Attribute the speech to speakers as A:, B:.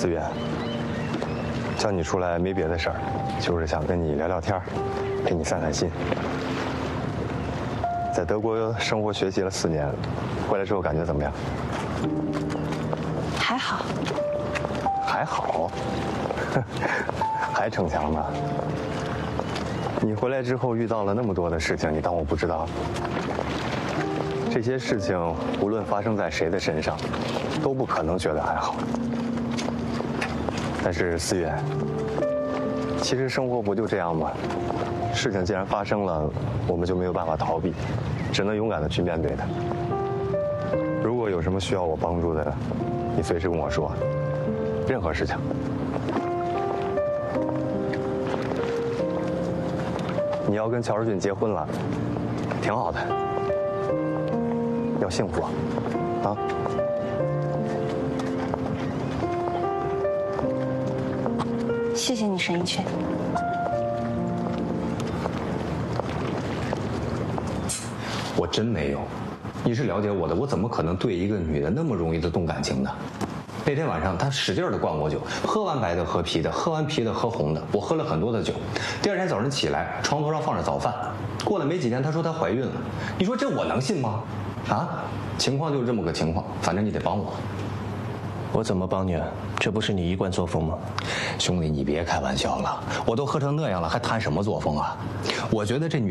A: 思远，叫你出来没别的事儿，就是想跟你聊聊天，陪你散散心。在德国生活学习了4年，回来之后感觉怎么样？
B: 还好。
A: 还好？还逞强吗？你回来之后遇到了那么多的事情，你当我不知道？这些事情无论发生在谁的身上，都不可能觉得还好。但是思远，其实生活不就这样吗？事情既然发生了，我们就没有办法逃避，只能勇敢地去面对它。如果有什么需要我帮助的，你随时跟我说，任何事情。你要跟乔世俊结婚了，挺好的，要幸福啊！
B: 谢谢你，沈一泉。
C: 我真没有，你是了解我的，我怎么可能对一个女的那么容易的动感情呢？那天晚上，他使劲的灌我酒，喝完白的喝啤的，喝完啤的喝红的，我喝了很多的酒。第二天早上起来，床头上放着早饭。过了没几天，她说她怀孕了。你说这我能信吗？啊，情况就是这么个情况，反正你得帮我。
D: 我怎么帮你啊？这不是你一贯作风吗？
C: 兄弟，你别开玩笑了，我都喝成那样了，还谈什么作风啊？我觉得这女